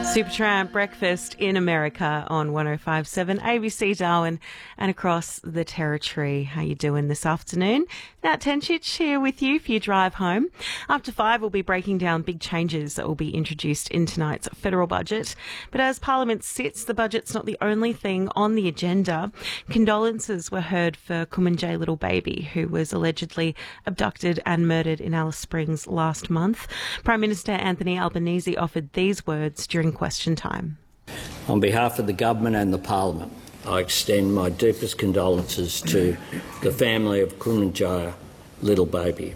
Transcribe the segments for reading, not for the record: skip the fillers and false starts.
Supertramp breakfast in America on 105.7 ABC Darwin and across the Territory. How you doing this afternoon? Nat Tenchich here with you for your drive home. After 5, we'll be breaking down big changes that will be introduced in tonight's federal budget. But as Parliament sits, the budget's not the only thing on the agenda. Condolences were heard for Kumanjayi Little Baby, who was allegedly abducted and murdered in Alice Springs last month. Prime Minister Anthony Albanese offered these words during question time. On behalf of the Government and the Parliament, I extend my deepest condolences to the family of Kumanjayi Little Baby.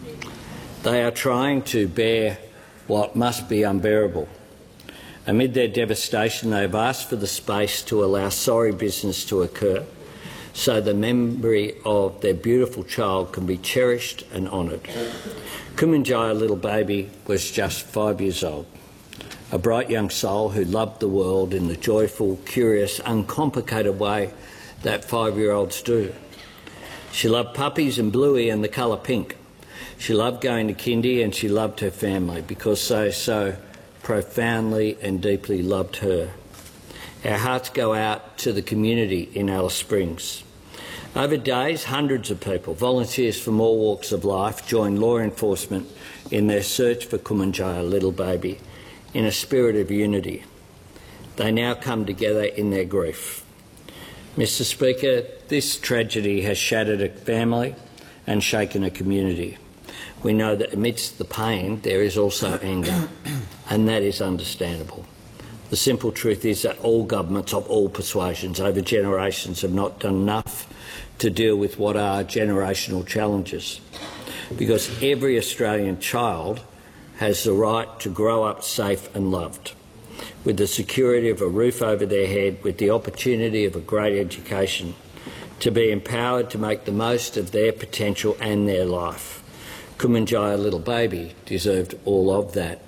They are trying to bear what must be unbearable. Amid their devastation, they have asked for the space to allow sorry business to occur so the memory of their beautiful child can be cherished and honoured. Kumanjayi Little Baby was just 5 years old, a bright young soul who loved the world in the joyful, curious, uncomplicated way that 5-year-olds do. She loved puppies and Bluey and the colour pink. She loved going to kindy and she loved her family because they so profoundly and deeply loved her. Our hearts go out to the community in Alice Springs. Over days, hundreds of people, volunteers from all walks of life, joined law enforcement in their search for Kumanjayi Little Baby in a spirit of unity. They now come together in their grief. Mr. Speaker, this tragedy has shattered a family and shaken a community. We know that amidst the pain there is also anger, and that is understandable. The simple truth is that all governments of all persuasions over generations have not done enough to deal with what are generational challenges, because every Australian child has the right to grow up safe and loved, with the security of a roof over their head, with the opportunity of a great education, to be empowered to make the most of their potential and their life. Kumanjayi Little Baby deserved all of that.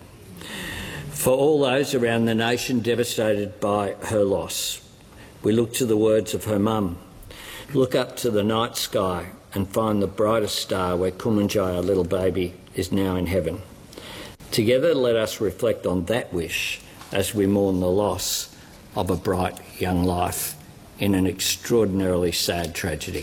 For all those around the nation devastated by her loss, we look to the words of her mum. Look up to the night sky and find the brightest star where Kumanjayi Little Baby is now in heaven. Together, let us reflect on that wish as we mourn the loss of a bright young life in an extraordinarily sad tragedy.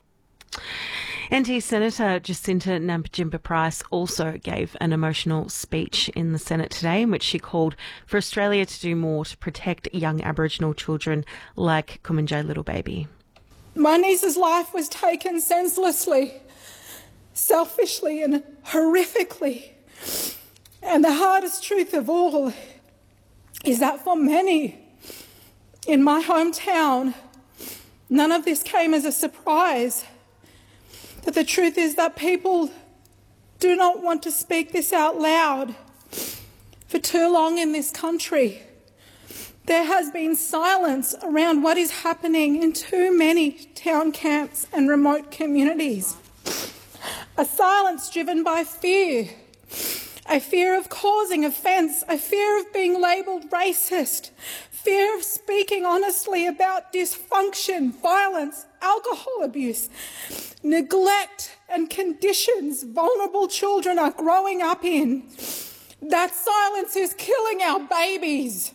NT Senator Jacinta Nampijinpa-Price also gave an emotional speech in the Senate today in which she called for Australia to do more to protect young Aboriginal children like Kumanjayi Little Baby. My niece's life was taken senselessly, selfishly and horrifically. And the hardest truth of all is that for many in my hometown, none of this came as a surprise. But the truth is that people do not want to speak this out loud. For too long in this country, there has been silence around what is happening in too many town camps and remote communities. A silence driven by fear. A fear of causing offence, a fear of being labelled racist, fear of speaking honestly about dysfunction, violence, alcohol abuse, neglect and conditions vulnerable children are growing up in. That silence is killing our babies.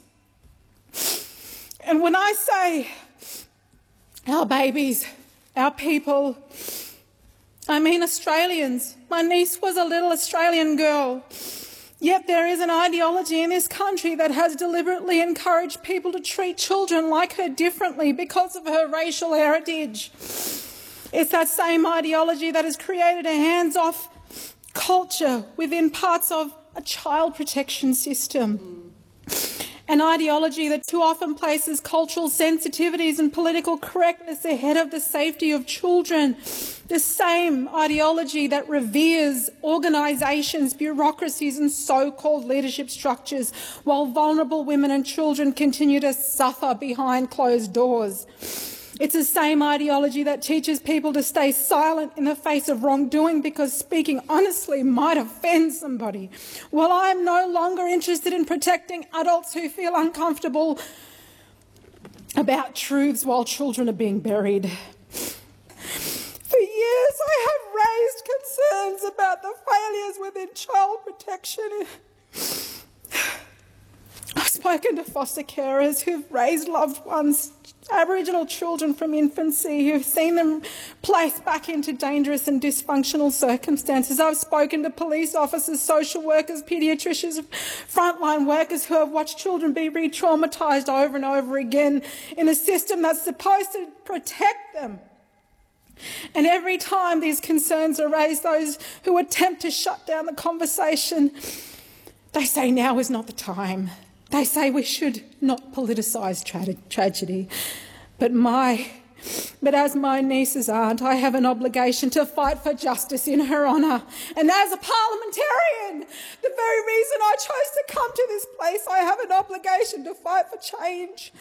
And when I say our babies, our people, I mean Australians. My niece was a little Australian girl. Yet there is an ideology in this country that has deliberately encouraged people to treat children like her differently because of her racial heritage. It's that same ideology that has created a hands-off culture within parts of a child protection system. An ideology that too often places cultural sensitivities and political correctness ahead of the safety of children. The same ideology that reveres organisations, bureaucracies and so-called leadership structures while vulnerable women and children continue to suffer behind closed doors. It's the same ideology that teaches people to stay silent in the face of wrongdoing because speaking honestly might offend somebody. Well, I am no longer interested in protecting adults who feel uncomfortable about truths while children are being buried. For years, I have raised concerns about the failures within child protection. I've spoken to foster carers who've raised loved ones, Aboriginal children from infancy, who've seen them placed back into dangerous and dysfunctional circumstances. I've spoken to police officers, social workers, paediatricians, frontline workers who have watched children be re-traumatised over and over again in a system that's supposed to protect them. And every time these concerns are raised, those who attempt to shut down the conversation, they say now is not the time. They say we should not politicise tragedy. But as my niece's aunt, I have an obligation to fight for justice in her honour. And as a parliamentarian, the very reason I chose to come to this place, I have an obligation to fight for change,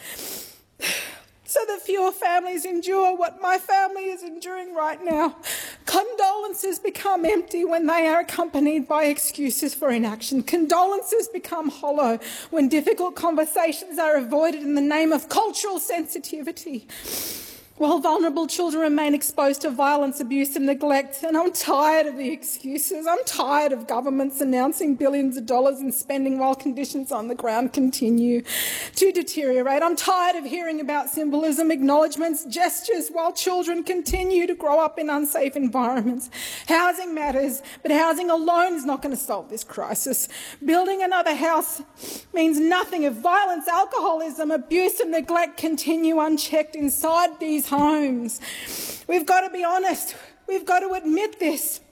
so that fewer families endure what my family is enduring right now. Condolences become empty when they are accompanied by excuses for inaction. Condolences become hollow when difficult conversations are avoided in the name of cultural sensitivity, while vulnerable children remain exposed to violence, abuse and neglect. And I'm tired of the excuses. I'm tired of governments announcing billions of dollars in spending while conditions on the ground continue to deteriorate. I'm tired of hearing about symbolism, acknowledgements, gestures while children continue to grow up in unsafe environments. Housing matters, but housing alone is not going to solve this crisis. Building another house means nothing if violence, alcoholism, abuse and neglect continue unchecked inside these homes. We've got to be honest. We've got to admit this.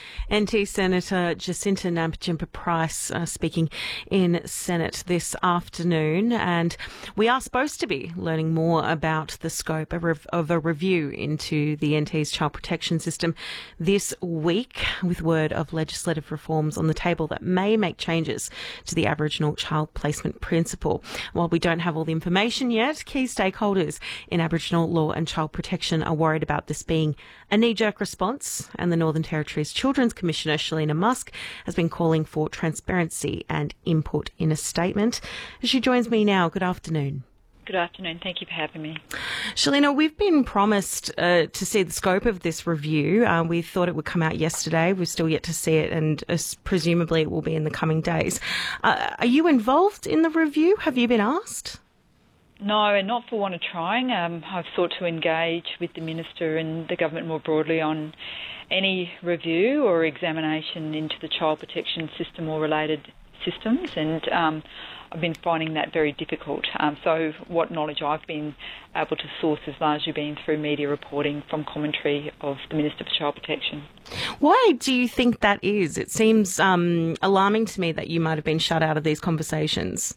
NT Senator Jacinta Nampijinpa-Price speaking in Senate this afternoon, and we are supposed to be learning more about the scope of a review into the NT's child protection system this week, with word of legislative reforms on the table that may make changes to the Aboriginal child placement principle. While we don't have all the information yet, key stakeholders in Aboriginal law and child protection are worried about this being a knee-jerk response, and the Northern Territory's Children's Commissioner, Shalina Musk, has been calling for transparency and input in a statement. She joins me now. Good afternoon. Good afternoon. Thank you for having me. Shalina, we've been promised to see the scope of this review. We thought it would come out yesterday. We've still yet to see it, and presumably it will be in the coming days. Are you involved in the review? Have you been asked? No, and not for want of trying. I've sought to engage with the Minister and the government more broadly on any review or examination into the child protection system or related systems, and I've been finding that very difficult. So what knowledge I've been able to source has largely been through media reporting from commentary of the Minister for Child Protection. Why do you think that is? It seems alarming to me that you might have been shut out of these conversations.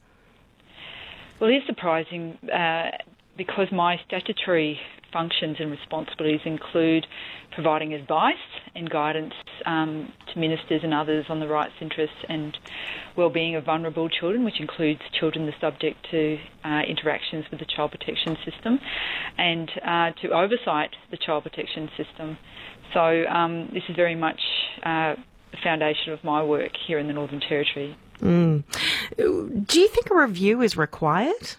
Well, it is surprising because my statutory functions and responsibilities include providing advice and guidance to ministers and others on the rights, interests and well-being of vulnerable children, which includes children that are subject to interactions with the child protection system, and to oversight the child protection system. So this is very much the foundation of my work here in the Northern Territory. Do you think a review is required?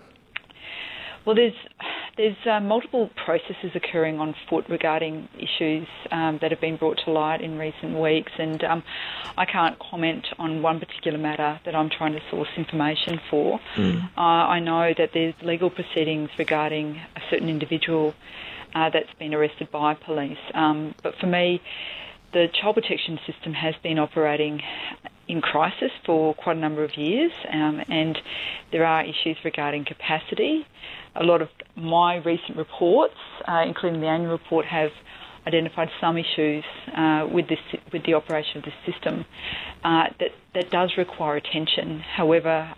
Well, there's multiple processes occurring on foot regarding issues that have been brought to light in recent weeks, and I can't comment on one particular matter that I'm trying to source information for. I know that there's legal proceedings regarding a certain individual that's been arrested by police, but for me, the child protection system has been operating in crisis for quite a number of years, and there are issues regarding capacity. A lot of my recent reports, including the annual report, have identified some issues with the operation of the system that does require attention. However,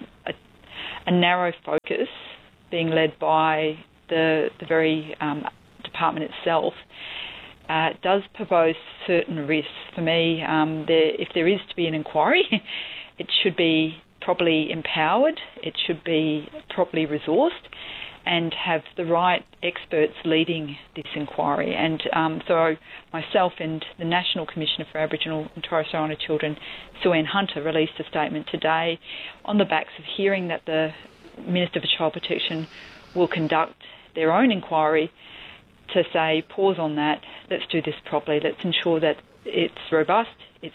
a narrow focus being led by the very department itself does propose certain risks. For me, if there is to be an inquiry, it should be properly empowered, it should be properly resourced, and have the right experts leading this inquiry. And so myself and the National Commissioner for Aboriginal and Torres Strait Islander Children, Sue Ann Hunter, released a statement today on the backs of hearing that the Minister for Child Protection will conduct their own inquiry, to say, pause on that, let's do this properly, let's ensure that it's robust, it's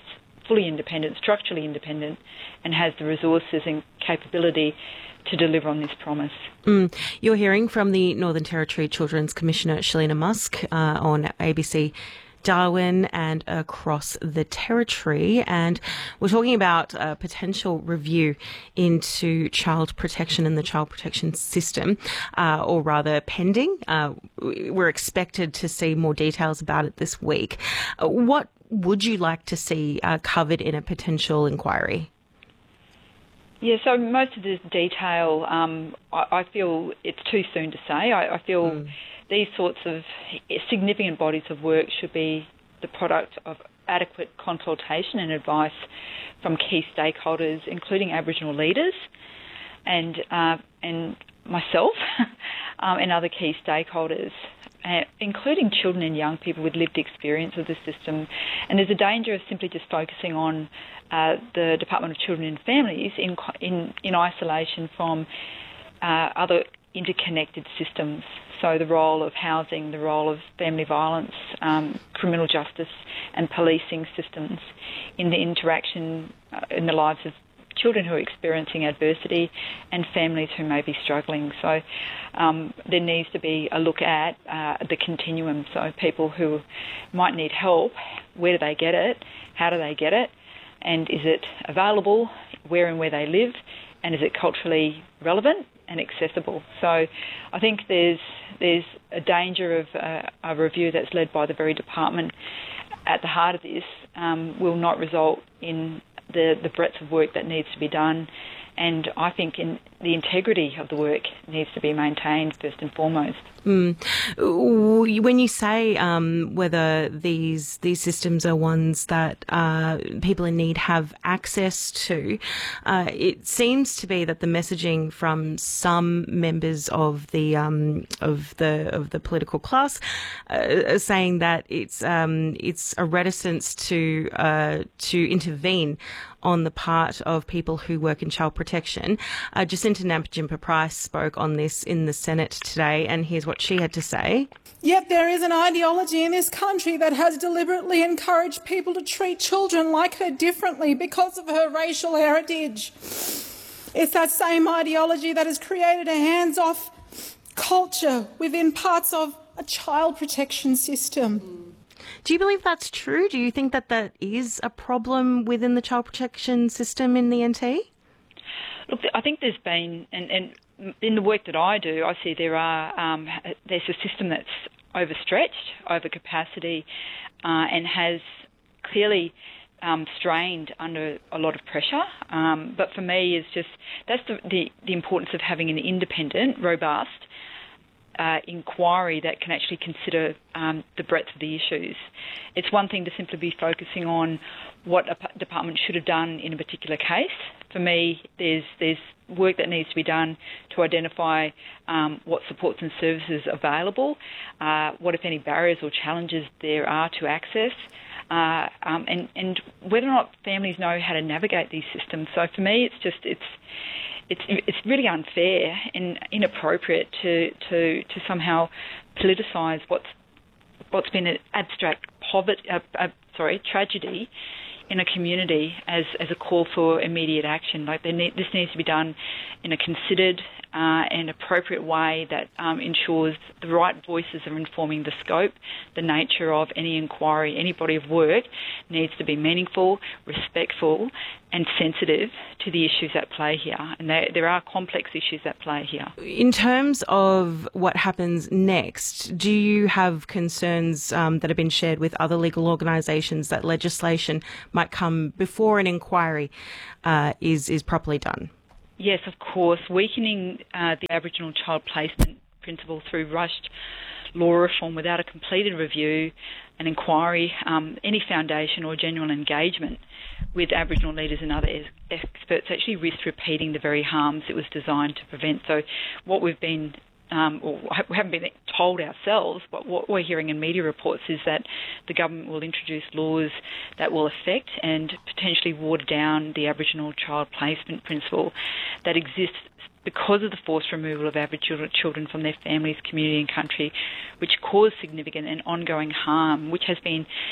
fully independent, structurally independent, and has the resources and capability to deliver on this promise. You're hearing from the Northern Territory Children's Commissioner, Shelina Musk, on ABC Darwin and across the Territory, and we're talking about a potential review into child protection and the child protection system, or rather pending. We're expected to see more details about it this week. What would you like to see covered in a potential inquiry? Yeah, so most of the detail, I feel it's too soon to say. I feel these sorts of significant bodies of work should be the product of adequate consultation and advice from key stakeholders, including Aboriginal leaders and myself and other key stakeholders, including children and young people with lived experience of the system. And there's a danger of simply just focusing on the Department of Children and Families in isolation from other interconnected systems. So the role of housing, the role of family violence, criminal justice and policing systems in the interaction in the lives of children who are experiencing adversity and families who may be struggling. So there needs to be a look at the continuum. So people who might need help, where do they get it? How do they get it? And is it available where and where they live? And is it culturally relevant and accessible? So I think there's a danger of a review that's led by the very department at the heart of this will not result in the breadth of work that needs to be done. And I think the integrity of the work needs to be maintained first and foremost. When you say whether these systems are ones that people in need have access to, it seems to be that the messaging from some members of the political class are saying that it's a reticence to intervene on the part of people who work in child protection. Jacinta Nampijinpa-Price spoke on this in the Senate today, and here's what she had to say. Yet there is an ideology in this country that has deliberately encouraged people to treat children like her differently because of her racial heritage. It's that same ideology that has created a hands-off culture within parts of a child protection system. Do you believe that's true? Do you think that that is a problem within the child protection system in the NT? Look, I think there's been, and in the work that I do, I see there's a system that's overstretched, over capacity, and has clearly strained under a lot of pressure. But for me, that's the importance of having an independent, robust inquiry that can actually consider the breadth of the issues. It's one thing to simply be focusing on what a department should have done in a particular case. For me, there's work that needs to be done to identify what supports and services are available, what, if any, barriers or challenges there are to access, and whether or not families know how to navigate these systems. So for me, it's really unfair and inappropriate to somehow politicise what's been an abstract tragedy in a community as a call for immediate action. This needs to be done in a considered and appropriate way that ensures the right voices are informing the scope, the nature of any inquiry, any body of work needs to be meaningful, respectful and sensitive to the issues at play here. And there are complex issues at play here. In terms of what happens next, do you have concerns that have been shared with other legal organisations that legislation might come before an inquiry is properly done? Yes, of course. Weakening the Aboriginal child placement principle through rushed law reform without a completed review, an inquiry, any foundation or genuine engagement with Aboriginal leaders and other experts actually risks repeating the very harms it was designed to prevent. So what we've been we haven't been told ourselves, but what we're hearing in media reports is that the government will introduce laws that will affect and potentially water down the Aboriginal child placement principle that exists because of the forced removal of Aboriginal children from their families, community and country, which cause significant and ongoing harm, which has been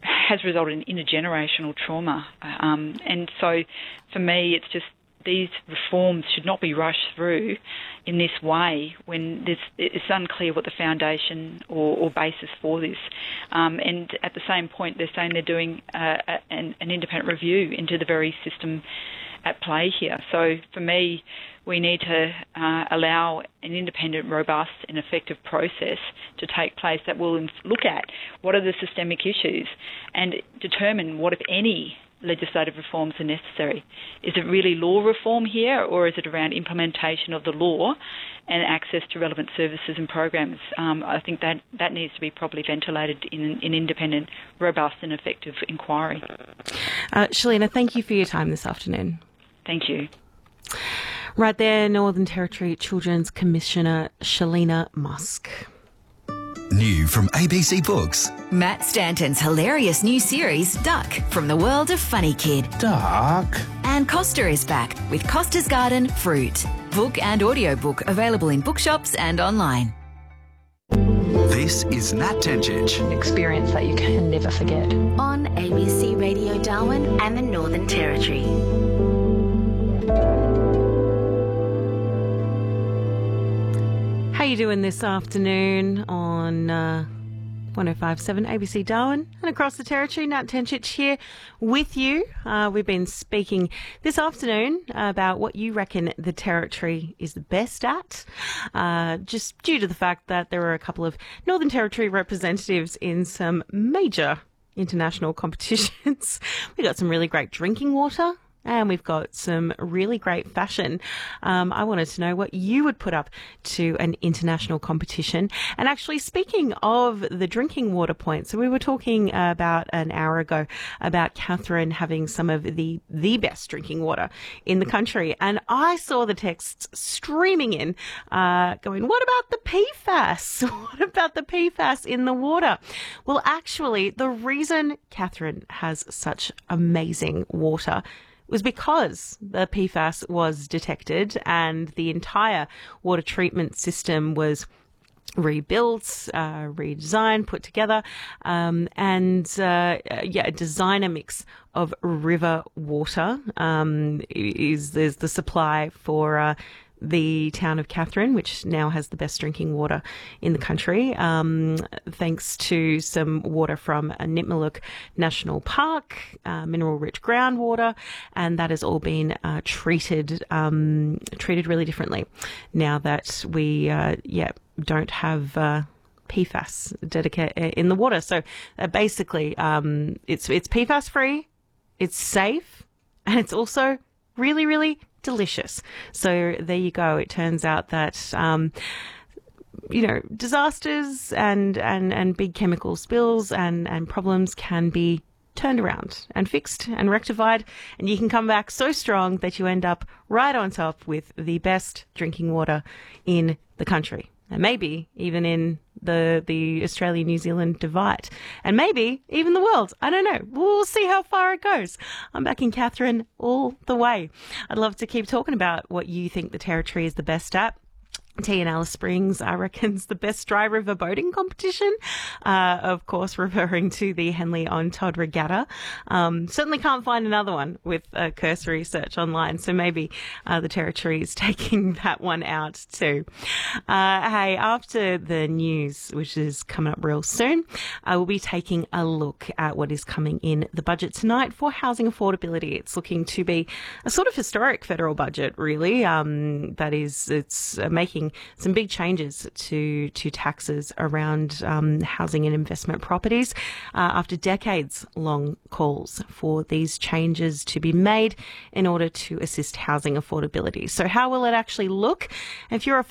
has resulted in intergenerational trauma. And so for me, it's just these reforms should not be rushed through in this way when it's unclear what the foundation or basis for this. And at the same point, they're saying they're doing an independent review into the very system at play here. So for me, we need to allow an independent, robust and effective process to take place that will look at what are the systemic issues and determine what, if any, legislative reforms are necessary. Is it really law reform here, or is it around implementation of the law and access to relevant services and programs? I think that needs to be properly ventilated in an independent, robust and effective inquiry. Shalina, thank you for your time this afternoon. Thank you. Right there, Northern Territory Children's Commissioner Shalina Musk. New from ABC Books. Matt Stanton's hilarious new series, Duck, from the world of Funny Kid. Duck. And Costa is back with Costa's Garden Fruit. Book and audiobook available in bookshops and online. This is Nat Tencic. Experience that you can never forget. On ABC Radio Darwin and the Northern Territory. How you doing this afternoon on 105.7 ABC Darwin and across the Territory? Nat Tencic here with you. We've been speaking this afternoon about what you reckon the Territory is the best at, just due to the fact that there are a couple of Northern Territory representatives in some major international competitions. We got some really great drinking water. And we've got some really great fashion. I wanted to know what you would put up to an international competition. And actually, speaking of the drinking water points, so we were talking about an hour ago about Katherine having some of the best drinking water in the country. And I saw the texts streaming in, going, what about the PFAS? What about the PFAS in the water? Well, actually, the reason Katherine has such amazing water was because the PFAS was detected and the entire water treatment system was rebuilt, redesigned, put together, a designer mix of river water there's the supply for the town of Katherine, which now has the best drinking water in the country, thanks to some water from Nitmiluk National Park, mineral-rich groundwater, and that has all been treated really differently now that we don't have PFAS in the water. So basically, it's PFAS free, it's safe, and it's also really, really delicious. So there you go. It turns out that disasters and big chemical spills and problems can be turned around and fixed and rectified, and you can come back so strong that you end up right on top with the best drinking water in the country. And maybe even in the Australia-New Zealand divide. And maybe even the world. I don't know. We'll see how far it goes. I'm back in Katherine all the way. I'd love to keep talking about what you think the Territory is the best at. T in Alice Springs, I reckon, is the best dry river boating competition. Of course, referring to the Henley on Todd Regatta. Certainly can't find another one with a cursory search online. So maybe the Territory is taking that one out too. Hey, after the news, which is coming up real soon, I will be taking a look at what is coming in the budget tonight for housing affordability. It's looking to be a sort of historic federal budget, really. It's making some big changes to taxes around housing and investment properties after decades-long calls for these changes to be made in order to assist housing affordability. So how will it actually look? If you're a